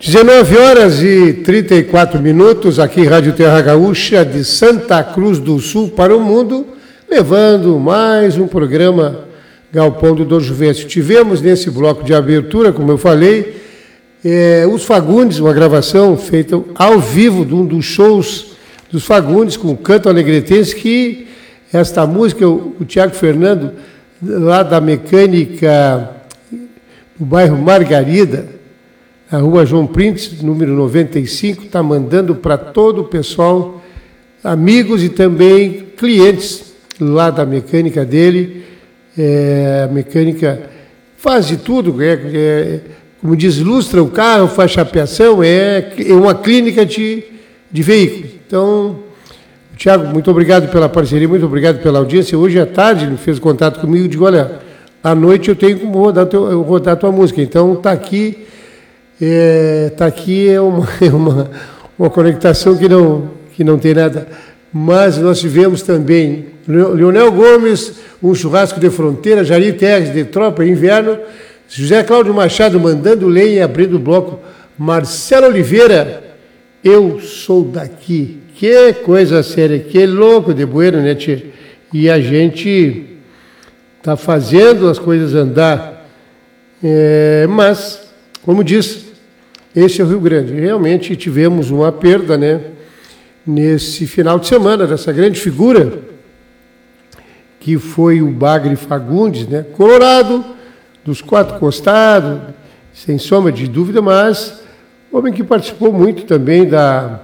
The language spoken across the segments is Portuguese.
19 horas e 34 minutos, aqui Rádio Terra Gaúcha, de Santa Cruz do Sul para o mundo, levando mais um programa Galpão do Dom Juvencio. Tivemos nesse bloco de abertura, como eu falei, os Fagundes, uma gravação feita ao vivo de um dos shows dos Fagundes, com o Canto Alegretense, que esta música, o Tiago Fernando, lá da Mecânica, no bairro Margarida, a rua João Printz, número 95, está mandando para todo o pessoal, amigos e também clientes lá da mecânica dele. A mecânica faz de tudo, como diz, lustra o carro, faz chapeação, é uma clínica de veículos. Então, Tiago, muito obrigado pela parceria, muito obrigado pela audiência. Hoje à tarde ele fez contato comigo e digo, olha, à noite eu tenho como rodar a tua música, então está aqui. Está aqui uma conectação que não tem nada. Mas nós tivemos também Leonel Gomes, um churrasco de fronteira, Jair Terres de Tropa, inverno, José Cláudio Machado mandando lenha e abrindo o bloco, Marcelo Oliveira, eu sou daqui. Que coisa séria, que louco de bueno, né, tchê? E a gente está fazendo as coisas andar. Mas, como disse, esse é o Rio Grande. Realmente tivemos uma perda, né, nesse final de semana, dessa grande figura, que foi o Bagre Fagundes, né, colorado, dos quatro costados, sem sombra de dúvida, mas homem que participou muito também da...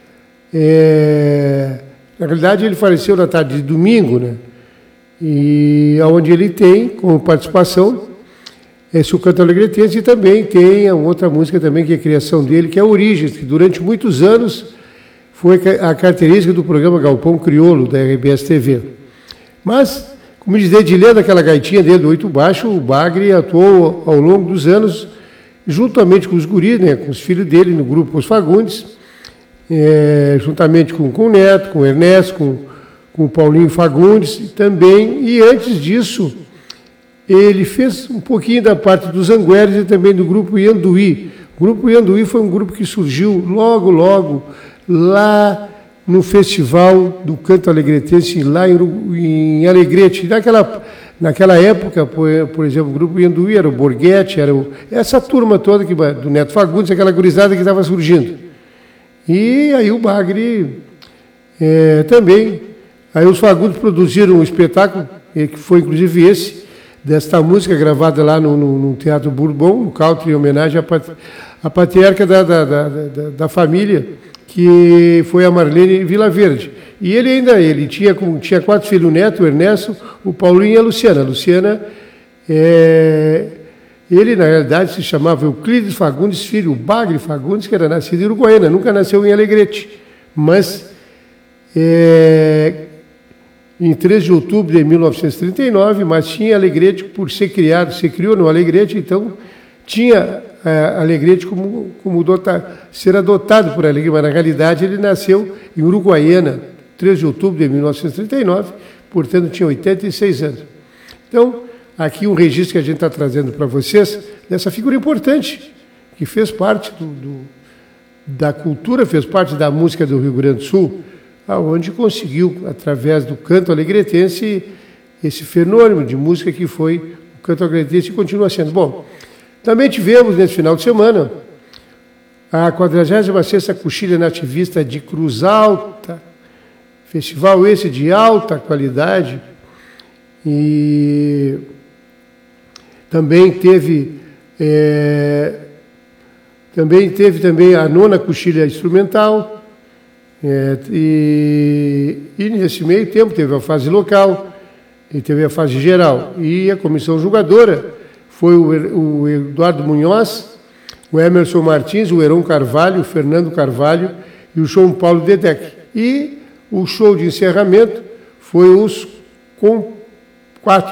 na realidade, ele faleceu na tarde de domingo, né, e onde ele tem como participação esse o Canto Alegretense, e também tem a outra música também, que é a criação dele, que é Origens, que durante muitos anos foi a característica do programa Galpão Crioulo, da RBS TV. Mas, como diz Edilene, aquela gaitinha dele do Oito Baixo, o Bagre atuou ao longo dos anos, juntamente com os guris, né, com os filhos dele, no grupo Os Fagundes, juntamente com o Neto, com o Ernesto, com o Paulinho Fagundes, também, e antes disso, ele fez um pouquinho da parte dos Angueres e também do Grupo Ianduí. O Grupo Ianduí foi um grupo que surgiu logo, lá no Festival do Canto Alegretense, lá em Alegrete. Naquela época, por exemplo, o Grupo Ianduí era o Borghetti, essa turma toda do Neto Fagundes, aquela gurizada que estava surgindo. E aí o Bagre também. Aí os Fagundes produziram um espetáculo, que foi inclusive esse, desta música gravada lá no Teatro Bourbon, no country, em homenagem à patriarca da família, que foi a Marlene Vilaverde. E ele tinha 4 filhos, o Neto, o Ernesto, o Paulinho e a Luciana. A Luciana, ele na realidade se chamava Euclides Fagundes Filho, o Bagre Fagundes, que era nascido em Uruguaiana, nunca nasceu em Alegrete, mas... em 3 de outubro de 1939, mas tinha Alegrete por ser criou no Alegrete, então tinha Alegrete como ser adotado por Alegrete, mas na realidade ele nasceu em Uruguaiana, 3 de outubro de 1939, portanto tinha 86 anos. Então, aqui um registro que a gente está trazendo para vocês, dessa figura importante, que fez parte da cultura, fez parte da música do Rio Grande do Sul, onde conseguiu, através do canto alegretense, esse fenômeno de música que foi o canto alegretense e continua sendo. Bom, também tivemos, nesse final de semana, a 46ª Coxilha Nativista de Cruz Alta, festival esse de alta qualidade, e também teve a 9ª Coxilha Instrumental, e nesse meio tempo teve a fase local e teve a fase geral. E a comissão julgadora foi o Eduardo Munhoz, o Emerson Martins, o Heron Carvalho, o Fernando Carvalho e o João Paulo Dedec. E o show de encerramento foi os 4